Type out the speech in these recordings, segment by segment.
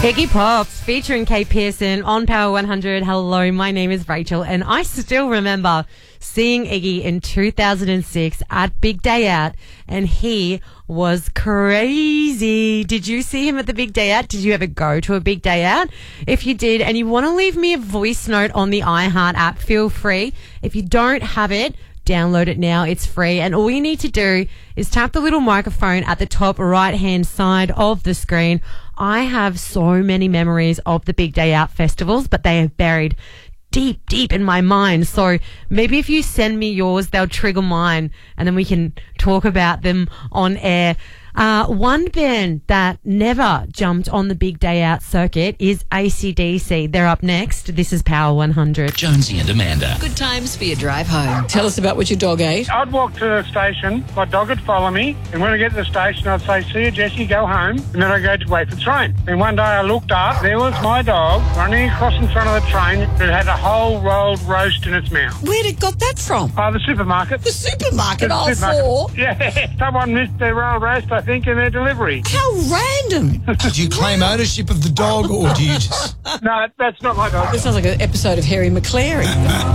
Iggy Pop featuring Kate Pearson on Power 100. Hello, my name is Rachel, and I still remember seeing Iggy in 2006 at Big Day Out, and he was crazy. Did you see him at the Big Day Out? Did you ever go to a Big Day Out? If you did, and you want to leave me a voice note on the iHeart app, feel free. If you don't have it, download it now. It's free. And all you need to do is tap the little microphone at the top right-hand side of the screen. I have so many memories of the Big Day Out festivals, but they are buried deep in my mind. So maybe if you send me yours, they'll trigger mine, and then we can talk about them on air. One band that never jumped on the Big Day Out circuit is AC/DC. They're up next. This is Power 100. Jonesy and Amanda. Good times for your drive home. Tell us about what your dog ate. I'd walk to the station, my dog would follow me, and when I get to the station, I'd say, "See you, Jessie, go home," and then I'd go to wait for the train. And one day I looked up, there was my dog running across in front of the train. It had a whole rolled roast in its mouth. Where'd it got that from? The supermarket. The supermarket, The four. Yeah, someone missed their rolled roast, I think, in their delivery. How random. Did you claim ownership of the dog, or do you just... No, that's not my dog. This sounds like an episode of Harry McClary.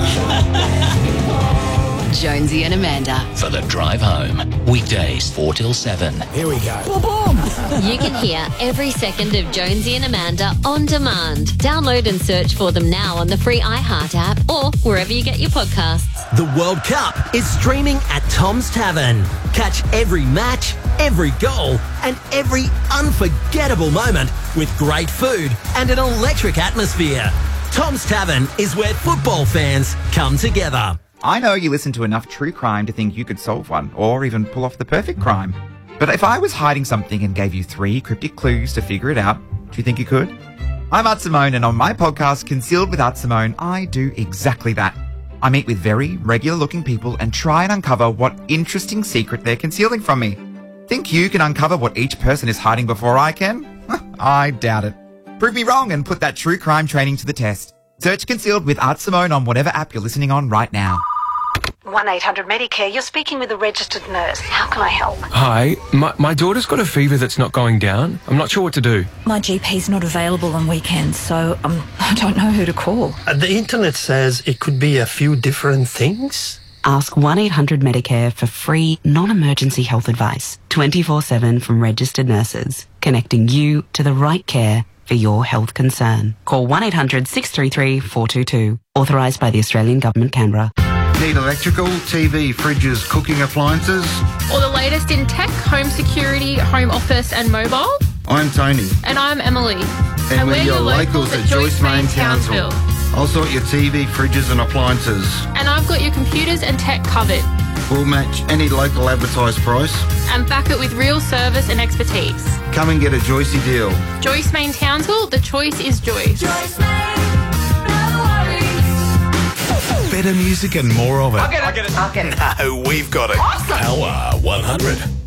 Jonesy and Amanda. For the drive home. Weekdays 4 till 7. Here we go. You can hear every second of Jonesy and Amanda on demand. Download and search for them now on the free iHeart app or wherever you get your podcasts. The World Cup is streaming at Tom's Tavern. Catch every match, every goal, and every unforgettable moment with great food and an electric atmosphere. Tom's Tavern is where football fans come together. I know you listen to enough true crime to think you could solve one, or even pull off the perfect crime. But if I was hiding something and gave you 3 cryptic clues to figure it out, do you think you could? I'm Art Simone, and on my podcast, Concealed with Art Simone, I do exactly that. I meet with very regular-looking people and try and uncover what interesting secret they're concealing from me. Think you can uncover what each person is hiding before I can? I doubt it. Prove me wrong and put that true crime training to the test. Search Concealed with Art Simone on whatever app you're listening on right now. 1-800-Medicare, you're speaking with a registered nurse. How can I help? Hi, my daughter's got a fever that's not going down. I'm not sure what to do. My GP's not available on weekends, so I don't know who to call. The internet says it could be a few different things. Ask 1-800-Medicare for free, non-emergency health advice, 24/7 from registered nurses, connecting you to the right care for your health concern. Call 1-800-633-422. Authorised by the Australian Government, Canberra. Need electrical, TV, fridges, cooking appliances? Or the latest in tech, home security, home office and mobile? I'm Tony. And I'm Emily. And we're your locals at Joyce Main Townsville. I'll sort your TV, fridges and appliances. And I've got your computers and tech covered. We'll match any local advertised price. And back it with real service and expertise. Come and get a Joycey deal. Joyce Main Townsville, the choice is Joyce. Joyce Main, no worries. Better music and more of it. I'll get it. No, we've got it. Awesome. Power 100.